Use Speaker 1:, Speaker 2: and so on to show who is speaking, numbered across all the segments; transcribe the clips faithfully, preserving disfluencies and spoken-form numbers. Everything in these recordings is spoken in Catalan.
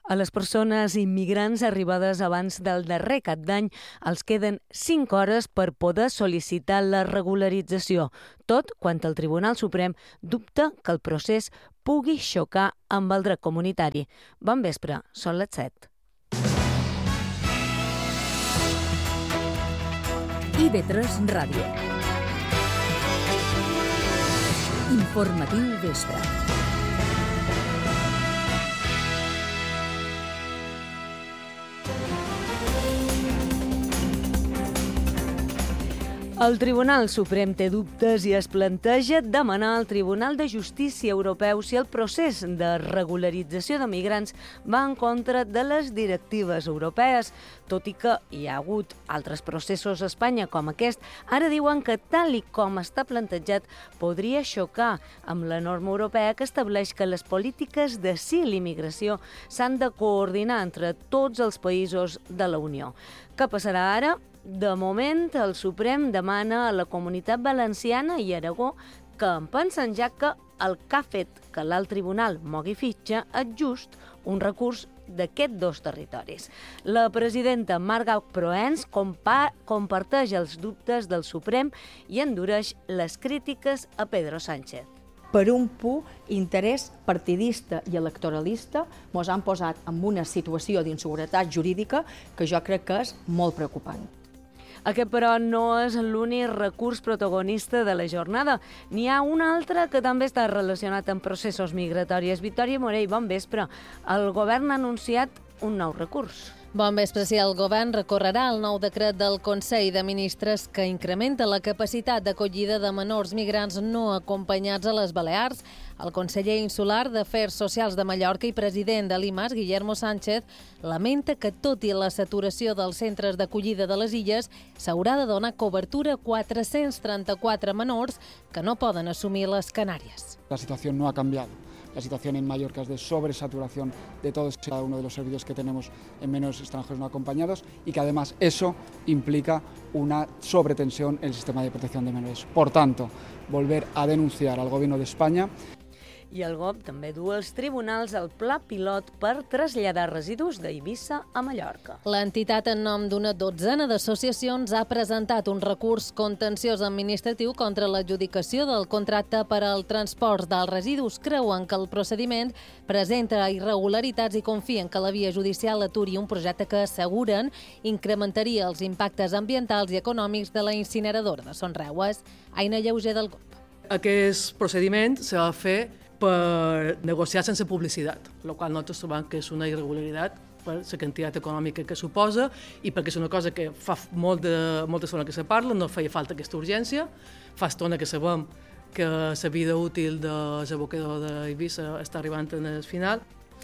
Speaker 1: A les persones immigrants arribades abans del darrer cap d'any els queden cinc hores per poder sol·licitar la regularització, tot quan el Tribunal Suprem dubta que el procés pugui xocar amb el dret comunitari. Bon vespre, són les set.
Speaker 2: I V tres Ràdio. Informatiu vespre.
Speaker 1: El Tribunal Suprem té dubtes i es planteja demanar al Tribunal de Justícia Europeu si el procés de regularització de migrants va en contra de les directives europees. Tot i que hi ha hagut altres processos a Espanya com aquest, ara diuen que tal i com està plantejat podria xocar amb la norma europea que estableix que les polítiques d'asil i migració s'han de coordinar entre tots els països de la Unió. Què passarà ara? De moment, el Suprem demana a la Comunitat Valenciana i Aragó que en pensen ja que el que ha fet que l'alt tribunal mogui fitxa és just un recurs d'aquests dos territoris. La presidenta Marga Proens comparteix els dubtes del Suprem i endureix les crítiques a Pedro Sánchez.
Speaker 3: Per un pur interès partidista i electoralista ens han posat en una situació d'inseguretat jurídica que jo crec que és molt preocupant.
Speaker 1: Aquest, però, no és l'únic recurs protagonista de la jornada. N'hi ha un altre que també està relacionat amb processos migratoris. Victòria Morell, bon vespre. El govern ha anunciat un nou recurs.
Speaker 4: Bon vespre. Si el govern recorrerà el nou decret del Consell de Ministres que incrementa la capacitat d'acollida de menors migrants no acompanyats a les Balears. El conseller insular d'Afers Socials de Mallorca i president de l'I M A S, Guillermo Sánchez, lamenta que, tot i la saturació dels centres d'acollida de les illes, s'haurà de donar cobertura a quatre-cents trenta-quatre menors que no poden assumir les Canàries.
Speaker 5: La situació no ha canviat. La situación en Mallorca es de sobresaturación de todos y cada uno de los servicios que tenemos en menores extranjeros no acompañados y que además eso implica una sobretensión en el sistema de protección de menores. Por tanto, volver a denunciar al Gobierno de España.
Speaker 1: I el G O V també du als tribunals el pla pilot per traslladar residus d'Eivissa a Mallorca.
Speaker 4: L'entitat, en nom d'una dotzena d'associacions, ha presentat un recurs contenciós administratiu contra l'adjudicació del contracte per al transport dels residus. Creuen que el procediment presenta irregularitats i confien que la via judicial aturi un projecte que, asseguren, incrementaria els impactes ambientals i econòmics de la incineradora de Son Reues. Aina Lleuger, del G O V.
Speaker 6: Aquest procediment se va fer per negociar sense publicitat, el qual nosaltres trobem que és una irregularitat per la quantitat econòmica que suposa i perquè és una cosa que fa molt de, molta estona que se parla, no feia falta aquesta urgència, fa estona que sabem que la vida útil de l'abocador d'Eivissa està arribant al final.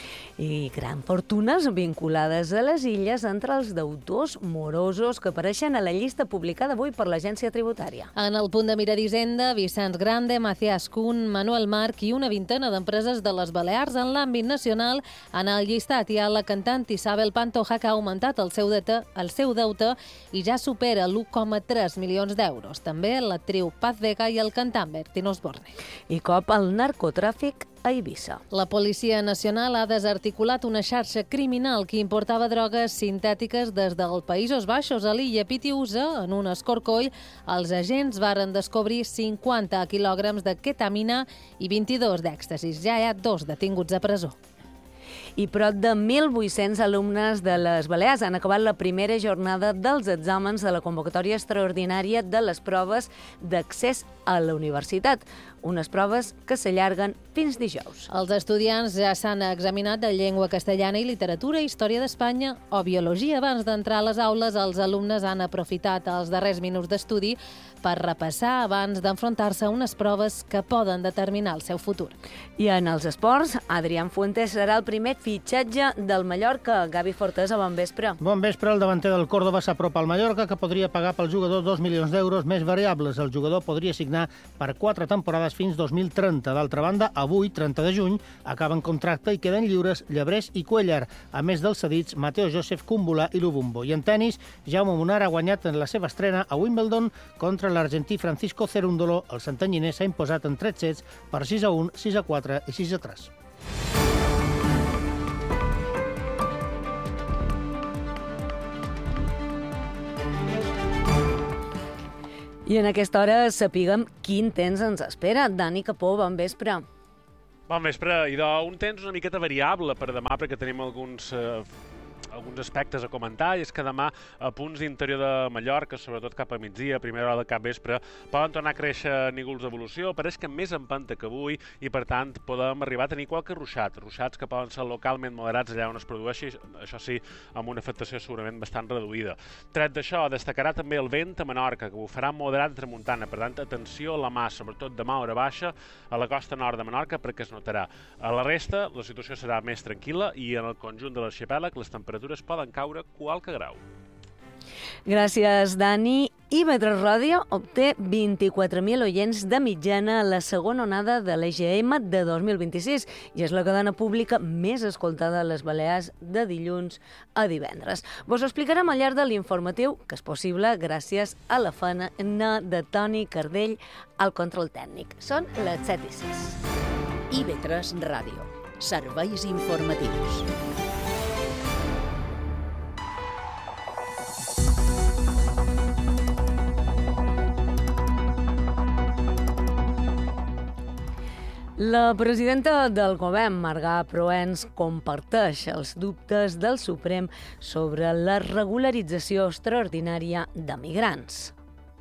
Speaker 1: I grans fortunes vinculades a les illes entre els deutors morosos que apareixen a la llista publicada avui per l'Agència Tributària.
Speaker 4: En el punt de mira d'Hisenda, Vicenç Grande, Macias Kuhn, Manuel Marc i una vintena d'empreses de les Balears en l'àmbit nacional. En el llistat hi ha la cantant Isabel Pantoja, que ha augmentat el seu deute, el seu deute i ja supera l'u coma tres milions d'euros. També l'actriu Paz Vega i el cantant Bertín Osborne.
Speaker 1: I cop al narcotràfic a Eivissa.
Speaker 4: La Policia Nacional ha desarticulat una xarxa criminal que importava drogues sintètiques des dels Països Baixos a l'illa Pitiusa. En un escorcoll, els agents varen descobrir cinquanta quilògrams de ketamina i vint-i-dos d'èxtasis. Ja hi ha dos detinguts a presó.
Speaker 1: I prop de mil vuit-cents alumnes de les Balears han acabat la primera jornada dels exàmens de la convocatòria extraordinària de les proves d'accés a la universitat. Unes proves que s'allarguen fins dijous.
Speaker 4: Els estudiants ja s'han examinat de llengua castellana i literatura, història d'Espanya o biologia. Abans d'entrar a les aules, els alumnes han aprofitat els darrers minuts d'estudi per repassar abans d'enfrontar-se a unes proves que poden determinar el seu futur.
Speaker 1: I en els esports, Adrián Fuentes serà el primer fitxatge del Mallorca. Gavi Fortesa, bon vespre.
Speaker 7: Bon vespre. El davanter del Córdoba s'apropa al Mallorca, que podria pagar pel jugador dos milions d'euros més variables. El jugador podria signar per quatre temporades fins dos mil trenta. D'altra banda, avui, trenta de juny, acaben contracte i queden lliures Llebrés i Cuéllar, a més dels cedits Mateo Joseph, Cúmbula i Lubumbo. I en tennis, Jaume Munar ha guanyat en la seva estrena a Wimbledon contra l'argentí Francisco Cerúndolo. El santanyiner s'ha imposat en tres sets per sis a un, sis a quatre i sis a tres.
Speaker 1: I en aquesta hora sapiguem quin temps ens espera. Dani Capó, bon vespre.
Speaker 8: Bon vespre, idò, un temps una miqueta variable per demà perquè tenim alguns... Eh... alguns aspectes a comentar, i és que demà a punts d'interior de Mallorca, sobretot cap a migdia, a primera hora de cap vespre, poden tornar a créixer nígols d'evolució, pareix que més empenta que avui, i per tant podem arribar a tenir qualque ruixat, ruixats que poden ser localment moderats allà on es produeixi, això sí, amb una afectació segurament bastant reduïda. Tret d'això, destacarà també el vent a Menorca, que bufarà moderat de tramuntana, per tant, atenció a la mà, sobretot demà a hora baixa, a la costa nord de Menorca, perquè es notarà. A la resta, la situació serà més tranquil·la, i en el conjunt de l'arxipèlag les temperatures poden caure qualque grau.
Speaker 1: Gràcies, Dani. I I B tres Ràdio obté vint-i-quatre mil oients de mitjana a la segona onada de l'E G M de dos mil vint-i-sis i és la cadena pública més escoltada a les Balears de dilluns a divendres. Vos ho explicarem al llarg de l'informatiu, que és possible gràcies a la feina de Toni Cardell al control tècnic. Són les set i sis.
Speaker 2: I B tres Ràdio. Serveis informatius.
Speaker 1: La presidenta del govern, Marga Proens, comparteix els dubtes del Suprem sobre la regularització extraordinària de migrants.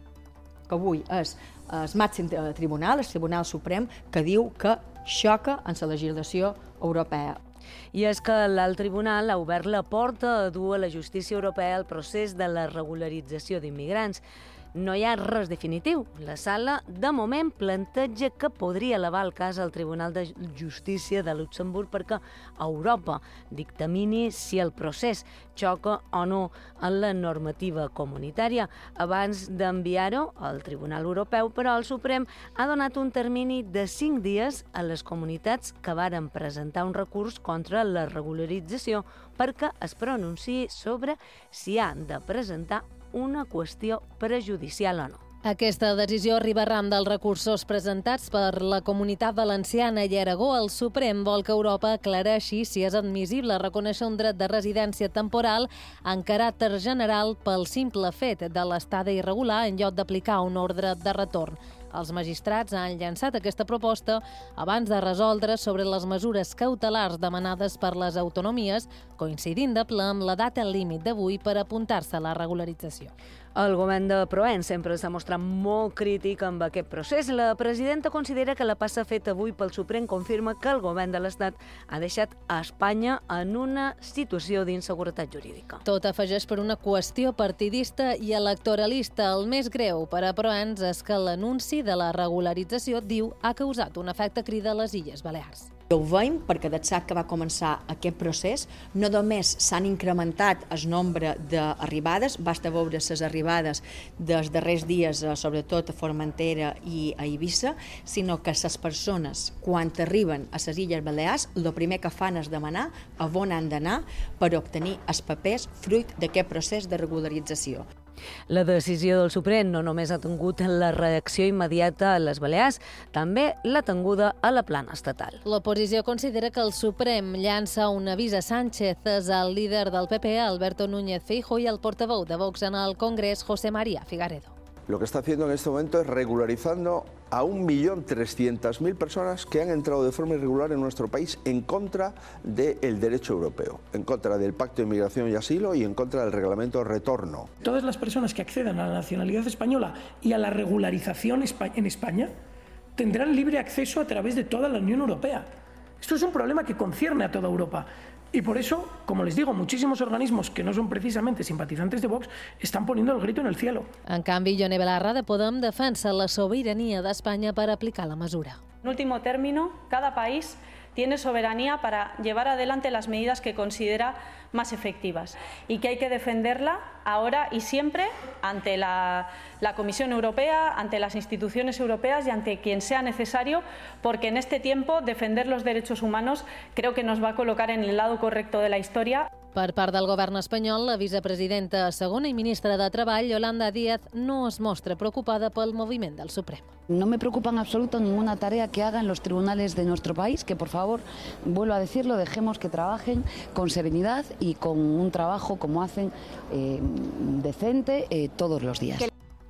Speaker 3: Que avui és el màxim tribunal, el Tribunal Suprem, que diu que xoca amb la legislació europea.
Speaker 1: I és que l'alt tribunal ha obert la porta a dur a la justícia europea el procés de la regularització d'immigrants. No hi ha res definitiu. La sala, de moment, planteja que podria elevar el cas al Tribunal de Justícia de Luxemburg perquè Europa dictamini si el procés xoca o no en la normativa comunitària. Abans d'enviar-ho al Tribunal Europeu, però, el Suprem ha donat un termini de cinc dies a les comunitats que varen presentar un recurs contra la regularització perquè es pronunciï sobre si han de presentar una qüestió prejudicial o no.
Speaker 4: Aquesta decisió arriba arran dels recursos presentats per la Comunitat Valenciana i Aragó. El Suprem vol que Europa aclareixi si és admissible reconèixer un dret de residència temporal en caràcter general pel simple fet de l'estada irregular en lloc d'aplicar un ordre de retorn. Els magistrats han llançat aquesta proposta abans de resoldre sobre les mesures cautelars demanades per les autonomies, coincidint de ple amb la data límit d'avui per apuntar-se a la regularització.
Speaker 1: El govern de Proens sempre s'ha mostrat molt crític amb aquest procés. La presidenta considera que la passa feta avui pel Suprem confirma que el govern de l'Estat ha deixat a Espanya en una situació d'inseguretat jurídica.
Speaker 4: Tot afegeix per una qüestió partidista i electoralista. El més greu per a Proens és que l'anunci de la regularització, diu, ha causat un efecte crida a les Illes Balears.
Speaker 3: Ho veiem perquè d'ençà que va començar aquest procés no només s'han incrementat el nombre d'arribades, basta veure les arribades dels darrers dies, sobretot a Formentera i a Eivissa, sinó que les persones, quan arriben a les Illes Balears, el primer que fan és demanar a on han d'anar per obtenir els papers fruit d'aquest procés de regularització.
Speaker 1: La decisió del Suprem no només ha tingut la reacció immediata a les Balears, també l'ha tinguda a la plana estatal.
Speaker 4: L'oposició considera que el Suprem llança un avís a Sánchez. És el líder del P P, Alberto Núñez Feijóo, i el portaveu de Vox en el Congrés, José María Figaredo.
Speaker 9: Lo que está haciendo en este momento es regularizando a un millón trescientas mil personas que han entrado de forma irregular en nuestro país en contra del derecho europeo, en contra del Pacto de Inmigración y Asilo y en contra del Reglamento de Retorno.
Speaker 10: Todas las personas que accedan a la nacionalidad española y a la regularización en España tendrán libre acceso a través de toda la Unión Europea. Esto es un problema que concierne a toda Europa. Y por eso, como les digo, muchísimos organismos que no son precisamente simpatizantes de Vox están poniendo el grito en el cielo.
Speaker 4: En canvi, Yone Belarra de Podem defensa la soberanía de España para aplicar la mesura.
Speaker 11: En último término, cada país tiene soberanía para llevar adelante las medidas que considera más efectivas y que hay que defenderla ahora y siempre ante la, la Comisión Europea, ante las instituciones europeas y ante quien sea necesario, porque en este tiempo defender los derechos humanos creo que nos va a colocar en el lado correcto de la historia.
Speaker 4: Per part del govern espanyol, la vicepresidenta segona i ministra de Treball, Yolanda Díaz, no es mostra preocupada pel moviment del Suprem.
Speaker 12: No me preocupa en absoluto ninguna tarea que hagan los tribunales de nuestro país, que por favor, vuelvo a decirlo, dejemos que trabajen con serenidad y con un trabajo como hacen eh, decente eh, todos los días.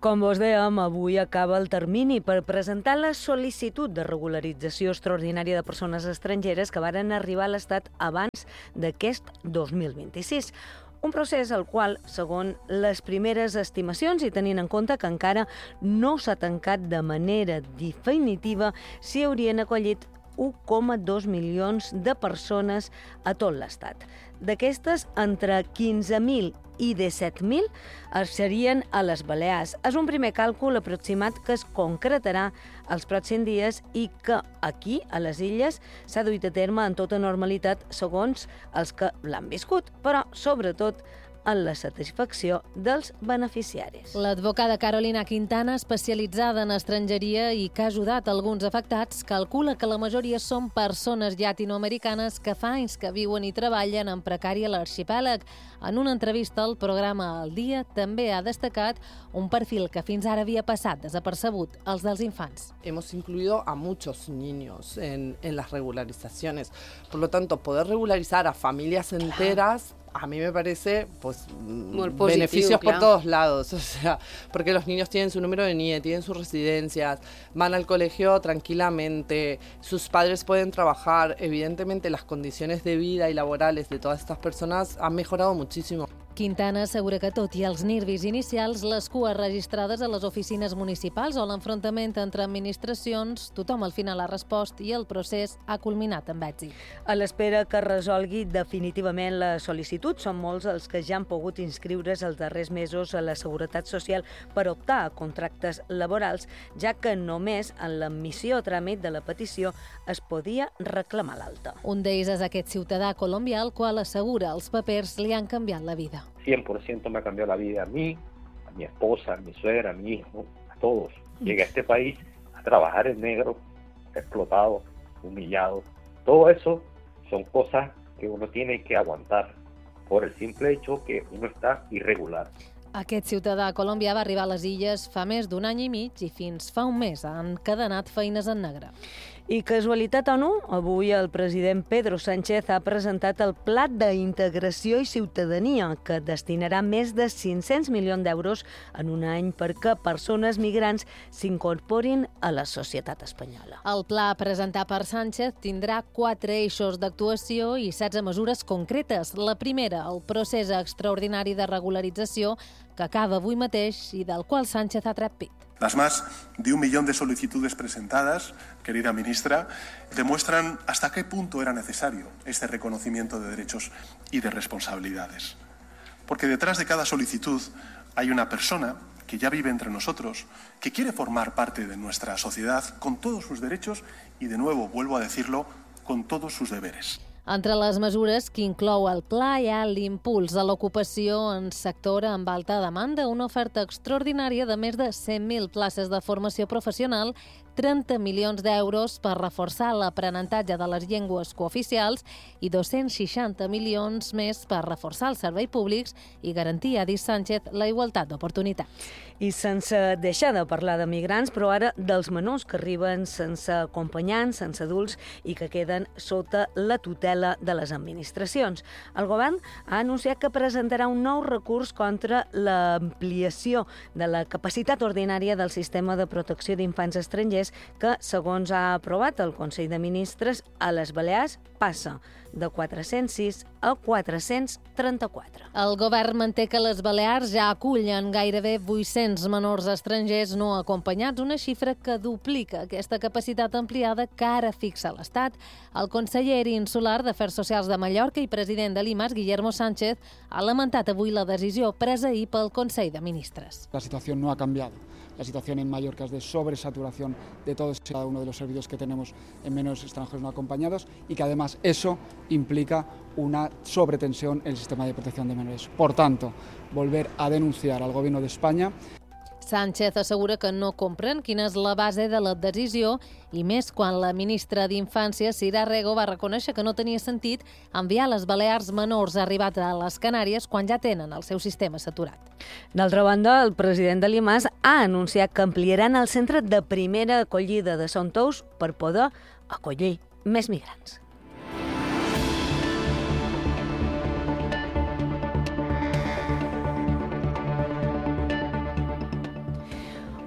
Speaker 1: Com vos dèiem, avui acaba el termini per presentar la sol·licitud de regularització extraordinària de persones estrangeres que varen arribar a l'Estat abans d'aquest dos mil vint-i-sis. Un procés al qual, segons les primeres estimacions i tenint en compte que encara no s'ha tancat de manera definitiva, s'hi haurien acollit un coma dos milions de persones a tot l'Estat. D'aquestes, entre quinze mil i disset mil serien a les Balears. És un primer càlcul aproximat que es concretarà els pròxims dies i que aquí, a les Illes, s'ha duit a terme en tota normalitat segons els que l'han viscut, però sobretot en la satisfacció dels beneficiaris.
Speaker 4: L'advocada Carolina Quintana, especialitzada en estrangeria i que ha ajudat alguns afectats, calcula que la majoria són persones llatinoamericanes que fa anys que viuen i treballen en precari a l'arxipèlag. En una entrevista al programa El Dia també ha destacat un perfil que fins ara havia passat desapercebut, els dels infants.
Speaker 13: Hemos incluido a muchos niños en, en las regularizaciones. Por lo tanto, poder regularizar a familias enteras, a mí me parece pues positivo, beneficios claro. por todos lados, o sea, porque los niños tienen su número de N I E, tienen sus residencias, van al colegio tranquilamente, sus padres pueden trabajar, evidentemente las condiciones de vida y laborales de todas estas personas han mejorado muchísimo.
Speaker 4: Quintana assegura que tot i els nervis inicials, les cues registrades a les oficines municipals o l'enfrontament entre administracions, tothom al final ha respost i el procés ha culminat amb èxit.
Speaker 1: A l'espera que resolgui definitivament la sol·licitud, són molts els que ja han pogut inscriure's els darrers mesos a la Seguretat Social per optar a contractes laborals, ja que només en l'admissió a tràmit de la petició es podia reclamar l'alta.
Speaker 4: Un d'ells és aquest ciutadà colombià al qual assegura els papers li han canviat la vida.
Speaker 14: cien por ciento me ha cambiado la vida a mí, a mi esposa, a mi suegra, a mi hijo, a todos. Llegué a este país a trabajar en negro, explotado, humillado. Todo eso son cosas que uno tiene que aguantar por el simple hecho que uno está irregular.
Speaker 4: Aquest ciutadà colombià va arribar a les Illes fa més d'un any i mig i fins fa un mes ha encadenat feines en negre.
Speaker 1: I casualitat o no, avui el president Pedro Sánchez ha presentat el Pla d'Integració i Ciutadania, que destinarà més de cinc-cents milions d'euros en un any perquè persones migrants s'incorporin a la societat espanyola.
Speaker 4: El pla presentat per Sánchez tindrà quatre eixos d'actuació i setze mesures concretes. La primera, el procés extraordinari de regularització, que acaba avui mateix i del qual Sánchez ha tret pit.
Speaker 15: Las más de un millón de solicitudes presentadas, querida ministra, demuestran hasta qué punto era necesario este reconocimiento de derechos y de responsabilidades. Porque detrás de cada solicitud hay una persona que ya vive entre nosotros, que quiere formar parte de nuestra sociedad con todos sus derechos y, de nuevo, vuelvo a decirlo, con todos sus deberes.
Speaker 4: Entre les mesures que inclou el pla hi ha l'impuls a l'ocupació en sector amb alta demanda, una oferta extraordinària de més de cent mil places de formació professional, trenta milions d'euros per reforçar l'aprenentatge de les llengües cooficials i dos-cents seixanta milions més per reforçar els serveis públics i garantir, ha dit Sánchez, la igualtat d'oportunitats.
Speaker 1: I sense deixar de parlar de migrants, però ara dels menors que arriben sense acompanyants, sense adults i que queden sota la tutela de les administracions. El govern ha anunciat que presentarà un nou recurs contra l'ampliació de la capacitat ordinària del sistema de protecció d'infants estrangers que, segons ha aprovat el Consell de Ministres, a les Balears passa de quatre-cents sis a quatre-cents trenta-quatre.
Speaker 4: El govern manté que les Balears ja acullen gairebé vuit-cents menors estrangers no acompanyats, una xifra que duplica aquesta capacitat ampliada que ara fixa l'Estat. El conseller insular d'Afers Socials de Mallorca i president de l'I M A S, Guillermo Sánchez, ha lamentat avui la decisió presa ahir pel Consell de Ministres.
Speaker 5: La situació no ha canviat. La situación en Mallorca es de sobresaturación de todos y cada uno de los servicios que tenemos en menores extranjeros no acompañados y que además eso implica una sobretensión en el sistema de protección de menores. Por tanto, volver a denunciar al Gobierno de España.
Speaker 4: Sánchez assegura que no comprèn quina és la base de la decisió i més quan la ministra d'Infància, Sira Rego, va reconèixer que no tenia sentit enviar les Balears menors arribats a les Canàries quan ja tenen el seu sistema saturat.
Speaker 1: D'altra banda, el president de l'I M A S ha anunciat que ampliaran el centre de primera acollida de Sant Tous per poder acollir més migrants.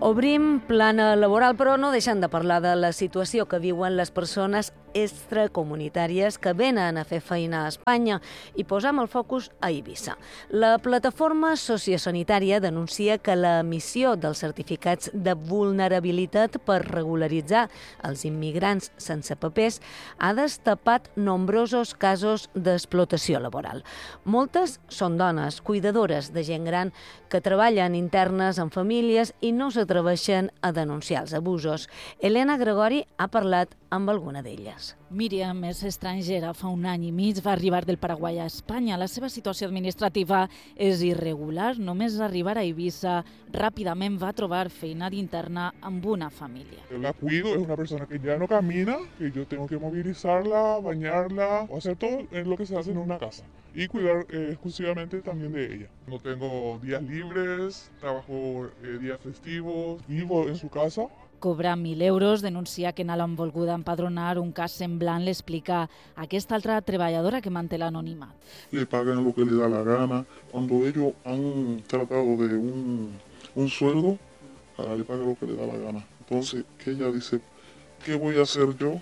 Speaker 1: Obrim plana laboral, però no deixant de parlar de la situació que viuen les persones extracomunitàries que venen a fer feina a Espanya i posam el focus a Eivissa. La plataforma sociosanitària denuncia que l'emissió dels certificats de vulnerabilitat per regularitzar els immigrants sense papers ha destapat nombrosos casos d'explotació laboral. Moltes són dones, cuidadores de gent gran que treballen internes en famílies i no s'atreveixen a denunciar els abusos. Elena Gregori ha parlat amb alguna d'elles.
Speaker 16: Míriam és estrangera. Fa un any i mig va arribar del Paraguai a Espanya. La seva situació administrativa és irregular. Només arribar a Eivissa, ràpidament va trobar feina d'interna amb una família.
Speaker 17: La cuido, es una persona que ya no camina, que yo tengo que movilizarla, bañarla, o hacer todo lo que se hace en una casa. Y cuidar eh, exclusivamente también de ella. No tengo días libres, trabajo eh, días festivos, vivo en su casa.
Speaker 16: Cobrar mil euros, denuncia que no l'han volgut empadronar, un cas semblant l'explica aquesta altra treballadora que manté l'anonimat.
Speaker 17: Le pagan lo que le da la gana. Cuando ellos han tratado de un, un sueldo, ahora le pagan lo que le da la gana. Entonces, que ella dice, ¿qué voy a hacer yo?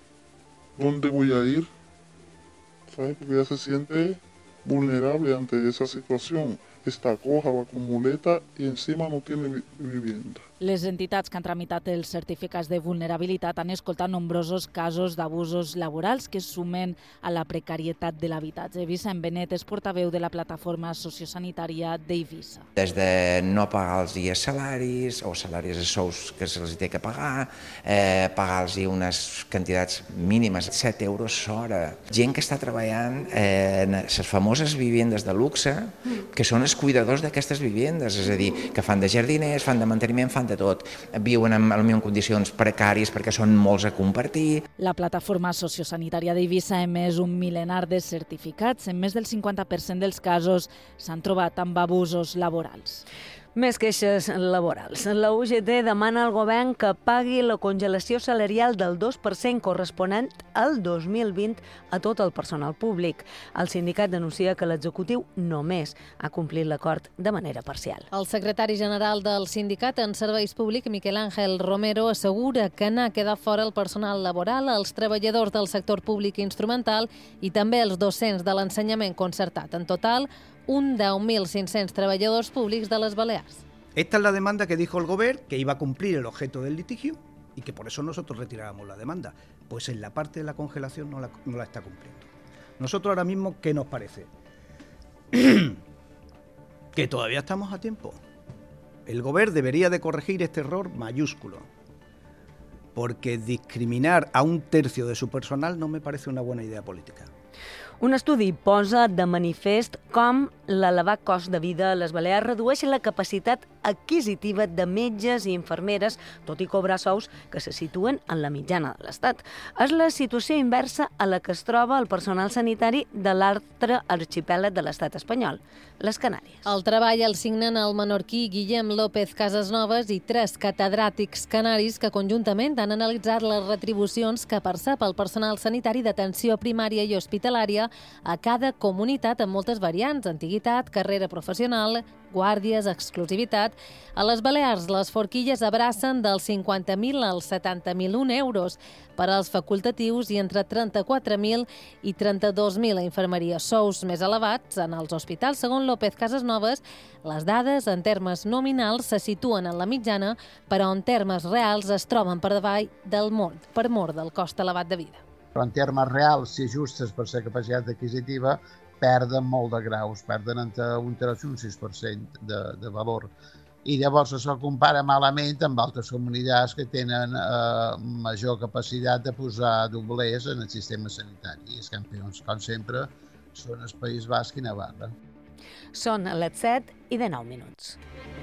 Speaker 17: ¿Dónde voy a ir? ¿Sabes? Porque ella se siente vulnerable ante esa situación. Está coja, va con muleta y encima no tiene vivienda.
Speaker 16: Les entitats que han tramitat els certificats de vulnerabilitat han escoltat nombrosos casos d'abusos laborals que sumen a la precarietat de l'habitatge. Vicent Benet és portaveu de la plataforma sociosanitària d'Eivissa.
Speaker 18: Des de no pagar els dies salaris o salaris de sous que se'ls té que pagar, eh, pagar-los unes quantitats mínimes, set euros hora. Gent que està treballant eh, en les famoses vivendes de luxe, que són els cuidadors d'aquestes vivendes, és a dir, que fan de jardiners, fan de manteniment, fan de tot. Viuen en, en condicions precàries perquè són molts a compartir.
Speaker 16: La plataforma sociosanitària d'Eivissa ha emès un milenar de certificats. En més del cinquanta per cent dels casos s'han trobat amb abusos laborals.
Speaker 1: Més queixes laborals. La U G T demana al govern que pagui la congelació salarial del dos per cent corresponent al dos mil vint a tot el personal públic. El sindicat denuncia que l'executiu només ha complit l'acord de manera parcial.
Speaker 4: El secretari general del sindicat en serveis públics, Miquel Ángel Romero, assegura que n'ha quedat fora el personal laboral, els treballadors del sector públic instrumental i també els docents de l'ensenyament concertat. En total, un deu mil cinc-cents treballadors públics de les Balears.
Speaker 19: Esta es la demanda que dijo el Gobierno, que iba a cumplir el objeto del litigio y que por eso nosotros retirábamos la demanda. Pues en la parte de la congelación no la, no la está cumpliendo. Nosotros ahora mismo, ¿qué nos parece? Que todavía estamos a tiempo. El Gobierno debería de corregir este error mayúsculo, porque discriminar a un tercio de su personal no me parece una buena idea política.
Speaker 1: Un estudi posa de manifest com l'elevat cost de vida a les Balears redueix la capacitat adquisitiva de metges i infermeres, tot i cobrar sous que se situen en la mitjana de l'Estat. És la situació inversa a la que es troba el personal sanitari de l'altre arxipèlag de l'Estat espanyol, les Canàries.
Speaker 4: El treball el signen el menorquí Guillem López Casasnovas i tres catedràtics canaris que conjuntament han analitzat les retribucions que percep el personal sanitari d'atenció primària i hospitalària a cada comunitat amb moltes variants, antiguitat, carrera professional, guàrdies, exclusivitat. A les Balears, les forquilles abracen dels cinquanta mil als setanta mil un euros per als facultatius i entre trenta-quatre mil i trenta-dos mil a infermeria. Sous més elevats en els hospitals. Segons López Casasnovas, les dades en termes nominals se situen en la mitjana, però en termes reals es troben per davall del món, per mort del cost elevat de vida.
Speaker 20: Però en termes reals, si ajustes per la capacitat adquisitiva, perden molt de graus, perden entre un tres i un sis per cent de, de valor. I llavors això compara malament amb altres comunitats que tenen eh, major capacitat de posar doblers en el sistema sanitari. I els campions, com sempre, són el País Basc i Navarra.
Speaker 1: Són les set i de nou minuts.